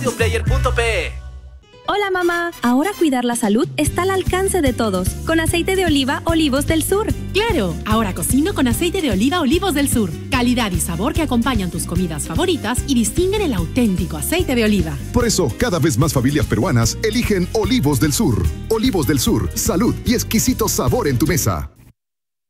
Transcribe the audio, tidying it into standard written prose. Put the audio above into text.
Player.pe. Hola mamá, ahora cuidar la salud está al alcance de todos, con aceite de oliva Olivos del Sur. ¡Claro! Ahora cocino con aceite de oliva Olivos del Sur. Calidad y sabor que acompañan tus comidas favoritas y distinguen el auténtico aceite de oliva. Por eso, cada vez más familias peruanas eligen Olivos del Sur. Olivos del Sur, salud y exquisito sabor en tu mesa.